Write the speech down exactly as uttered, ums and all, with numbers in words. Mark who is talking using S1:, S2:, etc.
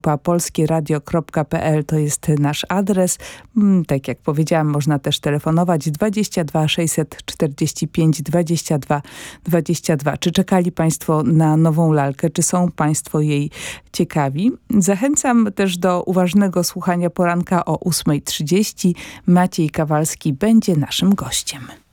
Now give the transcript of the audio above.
S1: polskieradio kropka p l to jest nasz adres. Tak jak powiedziałam, można też telefonować dwadzieścia dwa sześćset czterdzieści pięć dwadzieścia dwa dwadzieścia dwa. Czy czekali Państwo na nową lalkę? Czy są Państwo jej ciekawi? Zachęcam też do uważnego słuchania poranka o ósma trzydzieści. Maciej Kawalski będzie naszym gościem.